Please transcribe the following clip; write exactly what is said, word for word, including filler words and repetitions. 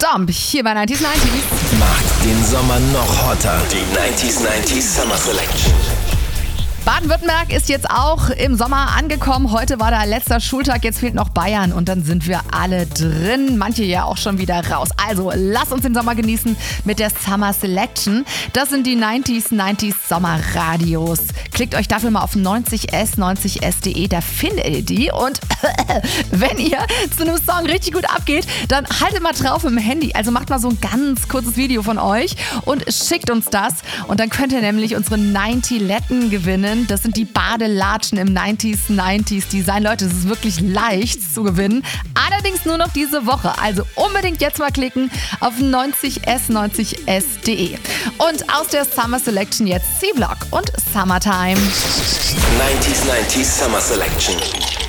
Stomp hier bei neunzig neunzig. Macht den Sommer noch hotter. Die neunzig neunzig Summer Selection. Baden-Württemberg ist jetzt auch im Sommer angekommen. Heute war der letzte Schultag, jetzt fehlt noch Bayern und dann sind wir alle drin. Manche ja auch schon wieder raus. Also lasst uns den Sommer genießen mit der Summer Selection. Das sind die neunzig neunzig Sommerradios. Klickt euch dafür mal auf neunzig s neunzig s punkt de, da findet ihr die. Und wenn ihr zu einem Song richtig gut abgeht, dann haltet mal drauf im Handy. Also macht mal so ein ganz kurzes Video von euch und schickt uns das. Und dann könnt ihr nämlich unsere neunzig Letten gewinnen. Das sind die Badelatschen im neunzig neunzig Design. Leute, es ist wirklich leicht zu gewinnen. Allerdings nur noch diese Woche. Also unbedingt jetzt mal klicken auf neunzig s neunzig s punkt de. Und aus der Summer Selection jetzt C-Block und Summertime. neunzig neunzig Summer Selection.